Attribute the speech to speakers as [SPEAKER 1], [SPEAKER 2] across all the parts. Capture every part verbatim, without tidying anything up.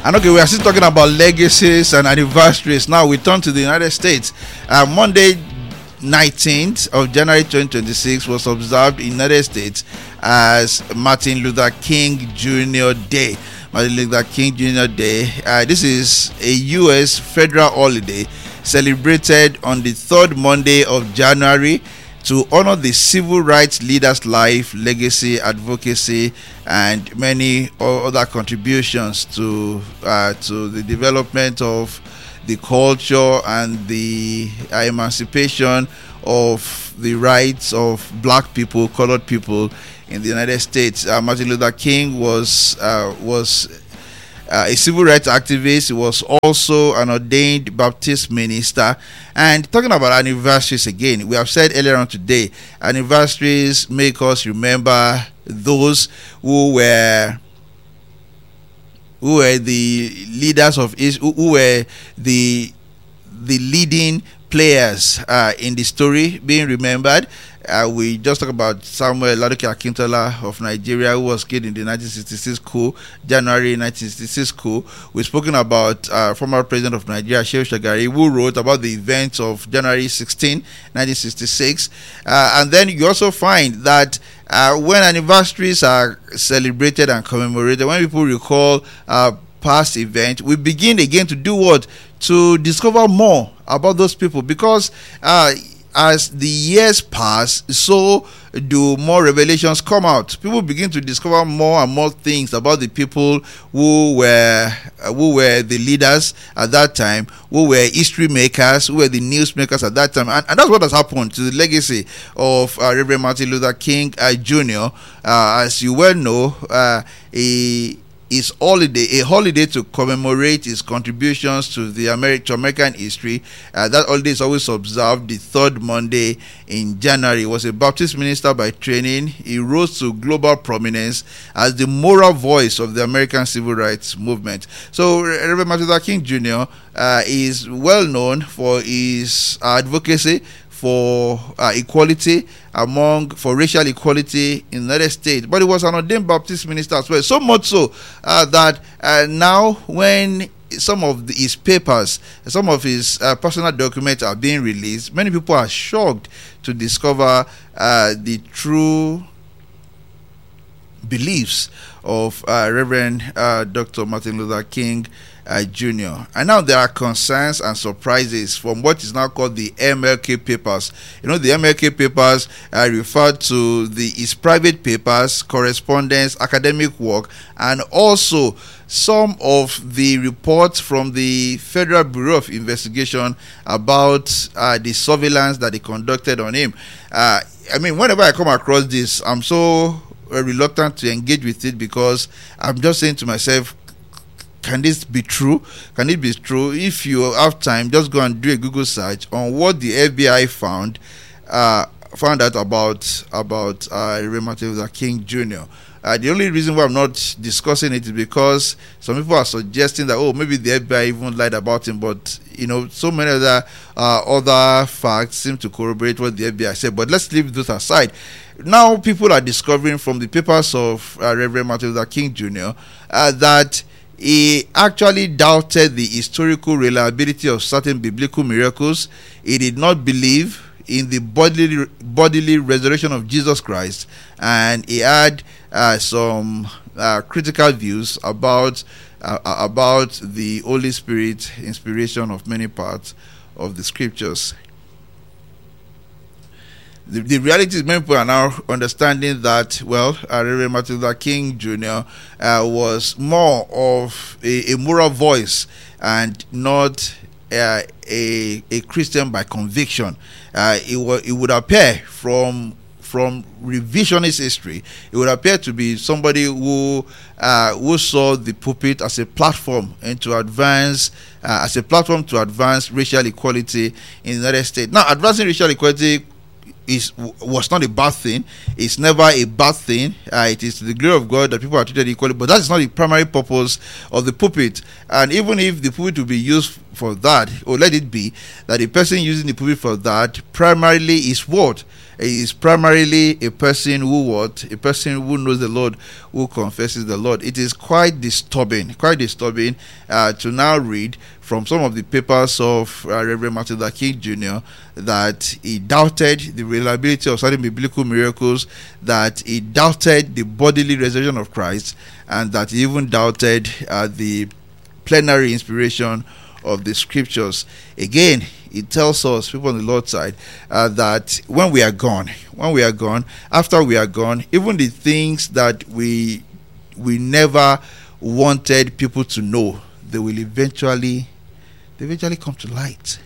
[SPEAKER 1] And okay, we are still talking about legacies and anniversaries. Now we turn to the United States. Uh, Monday, nineteenth of January twenty twenty-six was observed in the United States as Martin Luther King Junior Day. Martin Luther King Junior Day. Uh, this is a U S federal holiday celebrated on the third Monday of January to honor the civil rights leaders' life, legacy, advocacy, and many other contributions to uh, to the development of the culture and the uh, emancipation of the rights of black people, colored people in the United States. Uh, Martin Luther King was uh, was Uh, a civil rights activist. He was also an ordained Baptist minister. And talking about anniversaries again, we have said earlier on today, anniversaries make us remember those who were who were the leaders of Israel, who were the the leading players uh, in the story being remembered. Uh, we just talked about Samuel Ladoke Akintola of Nigeria, who was killed in the nineteen sixty-six coup, January nineteen sixty-six coup. We've spoken about uh, former president of Nigeria, Shehu Shagari, who wrote about the events of January sixteenth, nineteen sixty-six. Uh, and then you also find that uh, when anniversaries are celebrated and commemorated, when people recall uh, past events, we begin again to do what? To discover more about those people, because uh, as the years pass, so do more revelations come out. People begin to discover more and more things about the people who were uh, who were the leaders at that time, who were history makers, who were the news makers at that time, and, and that's what has happened to the legacy of uh, Reverend Martin Luther King uh, Junior Uh, as you well know, uh, he is holiday a holiday to commemorate his contributions to the Ameri- to American history. Uh, that holiday is always observed the third Monday in January. He was a Baptist minister by training. He rose to global prominence as the moral voice of the American civil rights movement. So Reverend Martin Luther King Junior Uh, is well known for his advocacy for uh, equality among for racial equality in the United States, but he was an ordained Baptist minister as well. So much so uh, that uh, now, when some of the, his papers, some of his uh, personal documents are being released, many people are shocked to discover uh, the true beliefs of uh, Reverend uh, Doctor Martin Luther King Uh, Junior And now there are concerns and surprises from what is now called the M L K papers. You know, the M L K papers uh, refer to the his private papers, correspondence, academic work, and also some of the reports from the Federal Bureau of Investigation about uh, the surveillance that they conducted on him. Uh, I mean, whenever I come across this, I'm so uh, reluctant to engage with it, because I'm just saying to myself, can this be true? Can it be true? If you have time, just go and do a Google search on what the F B I found uh, found out about about uh, Reverend Martin Luther King Junior Uh, the only reason why I'm not discussing it is because some people are suggesting that, oh, maybe the F B I even lied about him. But you know, so many other uh, other facts seem to corroborate what the F B I said. But let's leave those aside. Now, people are discovering from the papers of uh, Reverend Martin Luther King Junior Uh, that he actually doubted the historical reliability of certain biblical miracles. He did not believe in the bodily bodily resurrection of Jesus Christ, and he had uh, some uh, critical views about uh, about the Holy Spirit inspiration of many parts of the scriptures. The, the reality is, many people are now understanding that, well, uh, Reverend Martin Luther King Junior Uh, was more of a, a moral voice and not uh, a a Christian by conviction. Uh, it, w- it would appear from from revisionist history, it would appear to be somebody who uh, who saw the pulpit as a platform and to advance uh, as a platform to advance racial equality in the United States. Now, advancing racial equality is was not a bad thing. It's never a bad thing. Uh, it is to the glory of God that people are treated equally, but that is not the primary purpose of the pulpit. And even if the pulpit will be used for that, or let it be that the person using the pulpit for that primarily is what? is primarily a person who what? A person who knows the Lord, who confesses the Lord. It is quite disturbing, quite disturbing uh, to now read from some of the papers of uh, Reverend Martin Luther King Junior that he doubted the reliability of certain biblical miracles, that he doubted the bodily resurrection of Christ, and that he even doubted uh, the plenary inspiration of the scriptures. Again, it tells us, people on the Lord's side, uh, that when we are gone, when we are gone, after we are gone, even the things that we we never wanted people to know, they will eventually, they eventually come to light.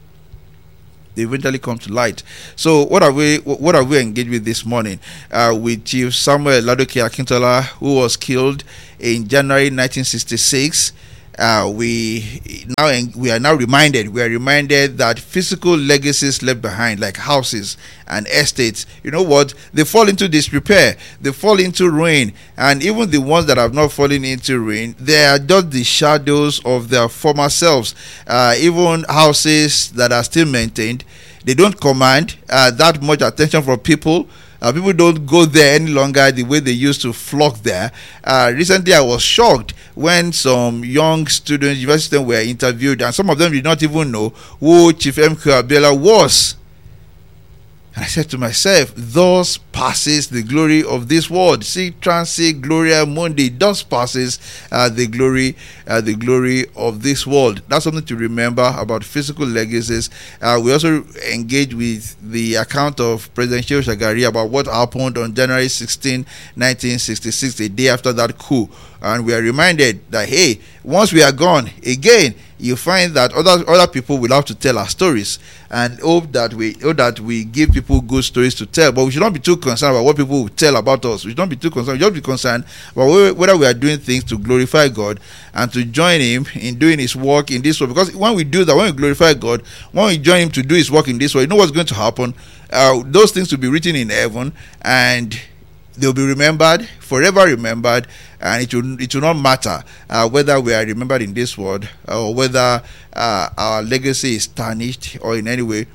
[SPEAKER 1] They eventually come to light. So, what are we? What are we engaged with this morning? Uh, with Chief Samuel Ladoke Akintola, who was killed in January nineteen sixty-six. Uh, we now we are now reminded we are reminded that physical legacies left behind, like houses and estates, you know what, they fall into disrepair, they fall into ruin, and even the ones that have not fallen into ruin, they are just the shadows of their former selves. Uh, even houses that are still maintained, they don't command uh, that much attention from people. Uh, people don't go there any longer the way they used to flock there. Uh, recently, I was shocked when some young students, university students, were interviewed, and some of them did not even know who Chief M K Abiola was. And I said to myself, thus passes the glory of this world. See, transit gloria mundi. Thus passes uh, the glory, uh, the glory of this world. That's something to remember about physical legacies. Uh, we also engage with the account of President Shehu Shagari about what happened on January sixteenth, nineteen sixty-six, the day after that coup. And we are reminded that, hey, once we are gone, again, you find that other other people will have to tell our stories, and hope that we hope that we give people good stories to tell. But we should not be too concerned about what people will tell about us. We should not be too concerned. We should be concerned about whether we are doing things to glorify God and to join Him in doing His work in this world. Because when we do that, when we glorify God, when we join Him to do His work in this world, you know what's going to happen? Uh, those things will be written in heaven, and they'll be remembered, forever remembered, and it will it will not matter uh, whether we are remembered in this world or whether uh, our legacy is tarnished or in any way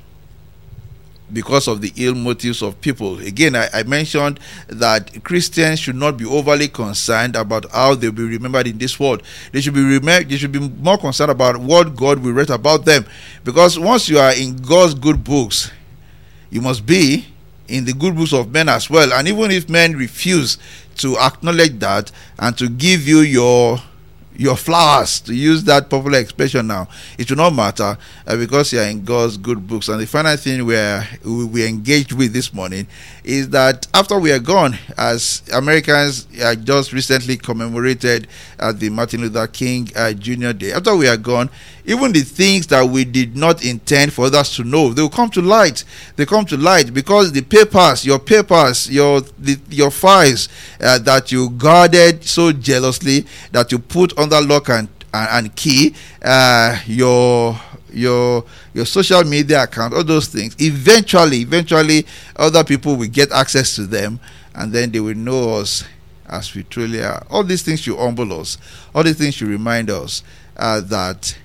[SPEAKER 1] because of the ill motives of people. Again, I, I mentioned that Christians should not be overly concerned about how they'll be remembered in this world. They should be remem- They should be more concerned about what God will write about them, because once you are in God's good books, you must be in the good books of men as well. And even if men refuse to acknowledge that and to give you your your flowers, to use that popular expression now, it will not matter uh, because you are in God's good books. And the final thing we are we, we engaged with this morning is that after we are gone, as Americans uh, just recently commemorated uh, the Martin Luther King uh, Junior Day, after we are gone, even the things that we did not intend for others to know, they will come to light. They come to light because the papers, your papers, your the, your files uh, that you guarded so jealously, that you put under lock and and, and key, uh, your your your social media account, all those things, eventually, eventually, other people will get access to them, and then they will know us as we truly are. All these things should humble us. All these things should remind us uh, that.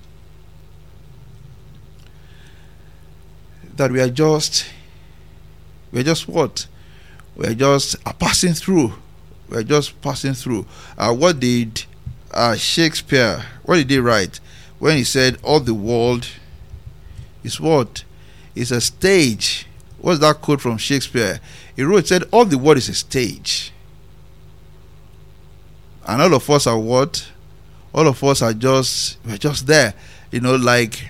[SPEAKER 1] that we are just we are just what we are just uh, passing through we are just passing through uh, what did uh, Shakespeare what did he write when he said all the world is what is a stage? What's that quote from Shakespeare? He wrote, said, all the world is a stage, and all of us are what all of us are just we're just there, you know, like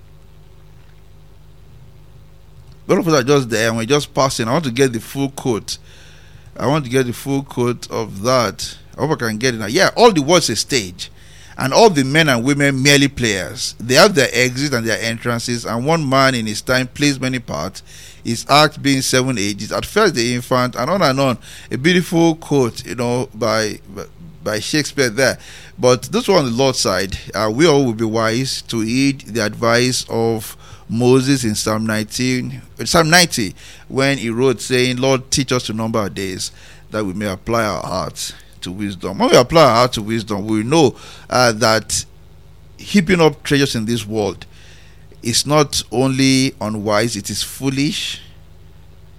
[SPEAKER 1] all of us are just there and we're just passing. I want to get the full quote. I want to get the full quote of that. I hope I can get it now. Yeah, all the world's a stage, and all the men and women merely players. They have their exits and their entrances, and one man in his time plays many parts, his act being seven ages. At first the infant, and on and on. A beautiful quote, you know, by by Shakespeare there. But this one on the Lord's side, uh, we all will be wise to heed the advice of Moses in Psalm nineteen, Psalm ninety, when he wrote, saying, Lord, teach us to number our days, that we may apply our hearts to wisdom. When we apply our heart to wisdom, we know uh, that heaping up treasures in this world is not only unwise, it is foolish.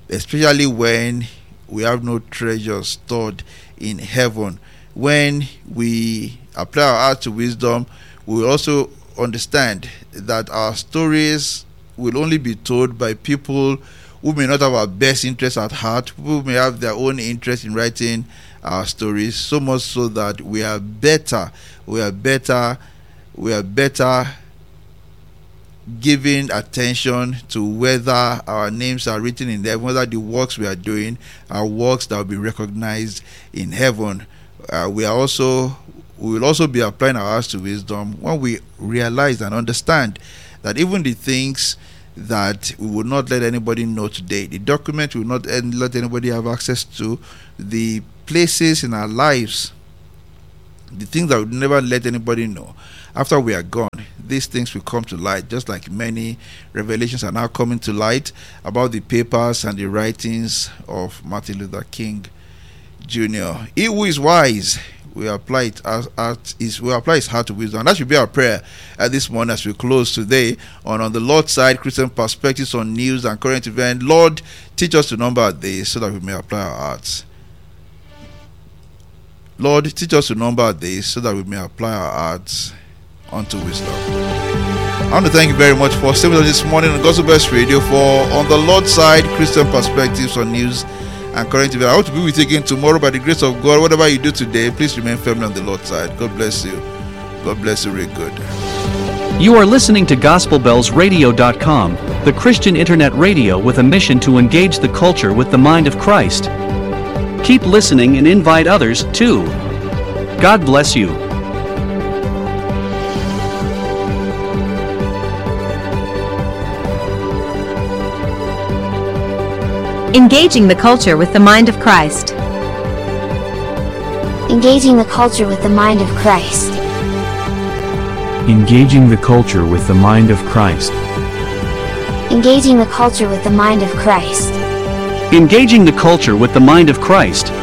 [SPEAKER 1] especially when we have no treasure stored in heaven. When we apply our heart to wisdom, we will also understand that our stories will only be told by people who may not have our best interest at heart, who may have their own interest in writing our stories, so much so that we are better, we are better, we are better giving attention to whether our names are written in heaven, whether the works we are doing are works that will be recognized in heaven. Uh, we are also we will also be applying our hearts to wisdom when we realize and understand that even the things that we will not let anybody know today, the document we will not let anybody have access to, the places in our lives, the things that we will never let anybody know, after we are gone, these things will come to light, just like many revelations are now coming to light about the papers and the writings of Martin Luther King Junior He who is wise, we apply it as, as is we apply his heart to wisdom. And that should be our prayer at this morning as we close today on on the Lord's side, Christian perspectives on news and current events. Lord, teach us to number our days so that we may apply our hearts. Lord, teach us to number our days so that we may apply our hearts unto wisdom. I want to thank you very much for staying with us this morning on Gospel Best Radio for on the Lord's side, Christian perspectives on news and current events. I hope to be with you again tomorrow by the grace of God. Whatever you do today, please remain firmly on the Lord's side. God bless you. God bless you really good.
[SPEAKER 2] You are listening to Gospel Bells Radio dot com, the Christian internet radio with a mission to engage the culture with the mind of Christ. Keep listening and invite others, too. God bless you.
[SPEAKER 3] Engaging the culture with the mind of Christ.
[SPEAKER 4] Engaging the culture with the mind of Christ.
[SPEAKER 5] Engaging the culture with the mind of Christ.
[SPEAKER 4] Engaging the culture with the mind of Christ.
[SPEAKER 2] Engaging the culture with the mind of Christ.